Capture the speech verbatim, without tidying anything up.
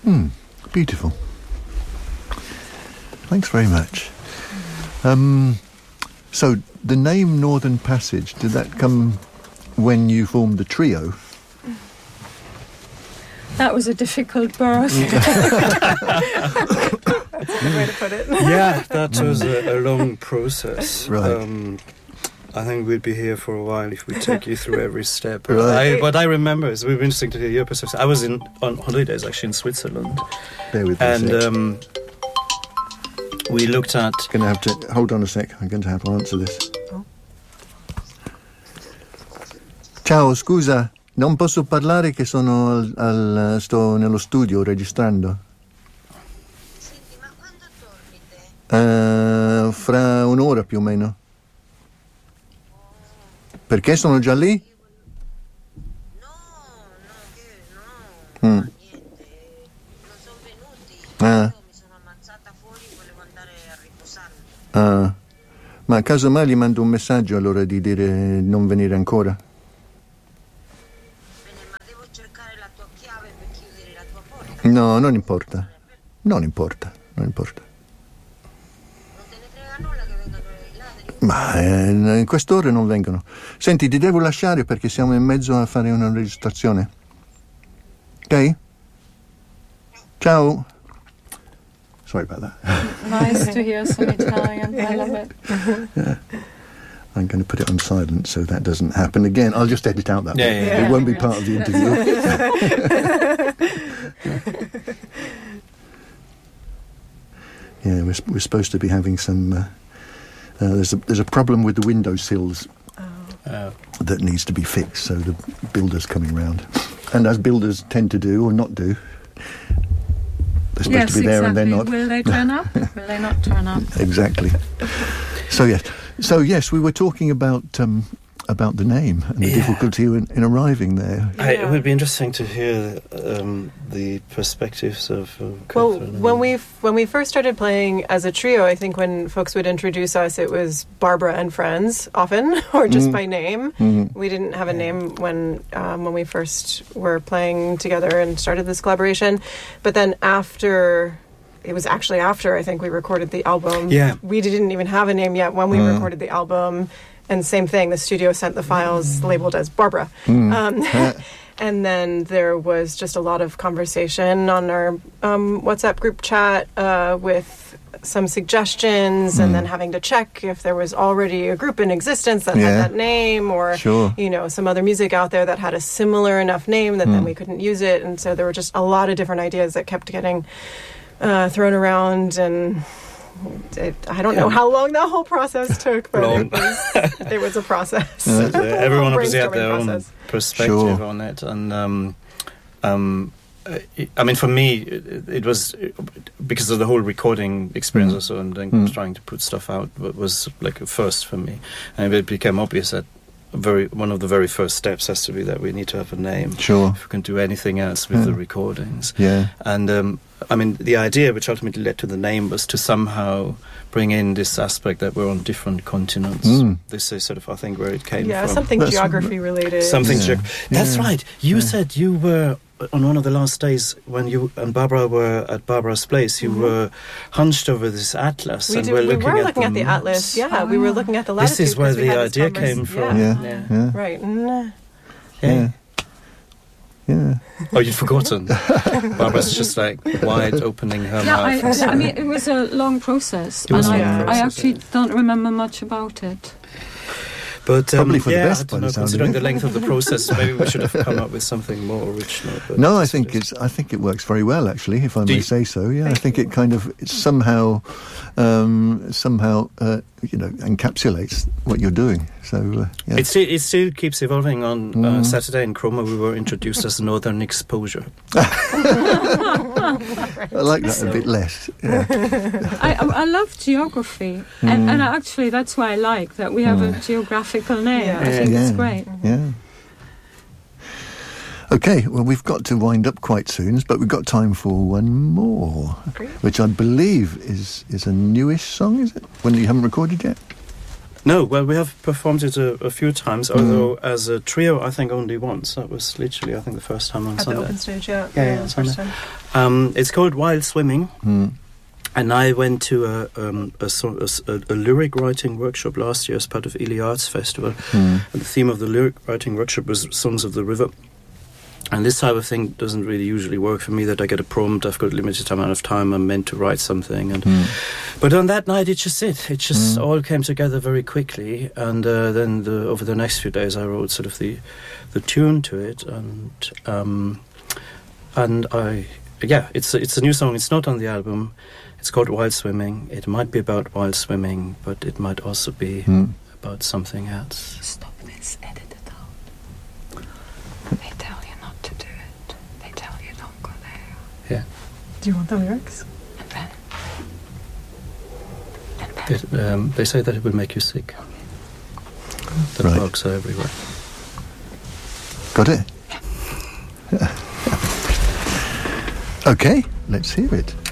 Hmm, beautiful. Thanks very much. Um, so, the name Northern Passage, did that come when you formed the trio? That was a difficult birth. That's a good way to put it. Yeah, that was a, a long process. Right. Um, I think we'd be here for a while if we take you through every step. Right. I, what I remember is, it would be interesting to hear your perspective. I was in on holidays actually in Switzerland. Bear with me and a sec. um, we looked at... Going to have to... Hold on a sec, I'm going to have to answer this. Oh. Ciao, scusa, non posso parlare che sono al, al, sto nello studio registrando. Senti, ma quando torni te? Uh, fra un'ora più o meno. Perché sono già lì? No, no, che no, Mm. ma niente, non sono venuti. Ah. Io mi sono ammazzata fuori, volevo andare a riposarmi. Ah. Ma casomai gli mando un messaggio allora di dire non venire ancora. Bene, ma devo cercare la tua chiave per chiudere la tua porta. No, non importa. Non importa, non importa. Non te ne frega nulla che vengano i ladri? Ma eh, in quest'ora non vengono. Senti, ti devo lasciare perché siamo in mezzo a fare una registrazione. Ok? Ciao. Sorry about that. Nice to hear some Italian. I love it. Yeah. I'm going to put it on silent so that doesn't happen again. I'll just edit out that Yeah, bit. yeah, yeah. It won't be part of the interview. Yeah, we're, we're supposed to be having some... Uh, uh, there's a there's a problem with the windowsills Uh, that needs to be fixed, so the builder's coming round. And as builders tend to do, or not do, they're supposed Yes, to be there exactly. and they're not. Will they turn up? Will they not turn up? Exactly. So yes, so yes, we were talking about um, about the name and the Yeah. difficulty in, in arriving there. I, Yeah. it would be interesting to hear um, the perspectives of uh, Well, Catherine when and- we when we first started playing as a trio, I think when folks would introduce us, it was Barbara and friends often, or just Mm. by name. Mm. We didn't have a name when um, when we first were playing together and started this collaboration. But then after, it was actually after I think we recorded the album. Yeah. We didn't even have a name yet when we Mm. recorded the album. And same thing, the studio sent the files labeled as Barbara. Mm. Um, Uh, And then there was just a lot of conversation on our um, WhatsApp group chat uh, with some suggestions, and Mm. then having to check if there was already a group in existence that Yeah. had that name, or Sure. you know, some other music out there that had a similar enough name that then Mm. we couldn't use it. And so there were just a lot of different ideas that kept getting uh, thrown around, and it, I don't know how long that whole process took, but Long. it was, it was a process. Uh, everyone obviously had their Brainstorming own process. perspective Sure. on it, and um, um, uh, it, I mean, for me, it, it was uh, because of the whole recording experience Mm. also, and then Mm. trying to put stuff out wa- was like a first for me, and it became obvious that very one of the very first steps has to be that we need to have a name. Sure. If we can do anything else with Yeah. the recordings. Yeah. And um, I mean, the idea which ultimately led to the name was to somehow bring in this aspect that we're on different continents. Mm. This is sort of, I think, where it came Yeah, from. something That's- geography related. Something. Yeah. geog- That's Yeah. right. You Yeah. said you were on one of the last days when you and Barbara were at Barbara's place. You Mhm. were hunched over this atlas, We, and did, were we looking, were at, looking the at the maps. atlas. Yeah, we were looking at the This latitude. is where 'cause we the had this idea convers- came from. Yeah. Yeah. Yeah. Yeah. Right. Mm. Yeah. Yeah. Oh, you'd forgotten. Barbara's just like wide opening her Yeah, I, mouth. I mean, it was a long process, It was and a I, long I process, actually yeah. don't remember much about it. But um, Probably for the yeah, best I by don't the know, sound of considering it. the length of the process, maybe we should have come up with something more original. But No, I it's- think it's. I think it works very well, actually, if I Do may you- say so. Yeah, I Thank think you. it kind of it somehow, um, somehow, uh, you know, encapsulates what you're doing. So uh, yeah. It still, it still keeps evolving. On uh, Mm. Saturday in Chroma, we were introduced as Northern Exposure. I like that a bit less. Yeah. I, I, I love geography, and, Mm. and actually that's why I like that we have a geographical name. Yeah. I think Yeah. it's great. Yeah. Okay, well, we've got to wind up quite soon, but we've got time for one more, Great. which I believe is is a newish song, is it? One that you haven't recorded yet? No, well, we have performed it a, a few times, although as a trio, I think only once. That was literally, I think, the first time on At Sunday. the open stage, yeah. Yeah, yeah, the Sunday. first time. Um, it's called Wild Swimming. Mm. And I went to a, um, a, so- a, s- a- a lyric writing workshop last year as part of Ely Arts Festival. Mm. And the theme of the lyric writing workshop was Songs of the River. And this type of thing doesn't really usually work for me, that I get a prompt, I've got a limited amount of time, I'm meant to write something. And Mm. But on that night, it just did. It just Mm. all came together very quickly. And uh, then the, over the next few days, I wrote sort of the, the tune to it. And um, and I, yeah, it's, a- it's a new song. It's not on the album. It's called Wild Swimming. It might be about wild swimming, but it might also be Mm. about something else. Stop this, edit it out. They tell you not to do it. They tell you don't go there. Yeah. Do you want the lyrics? And then... And then... It, um, they say that it will make you sick. The Right. bugs are everywhere. Got it? Okay, let's hear it.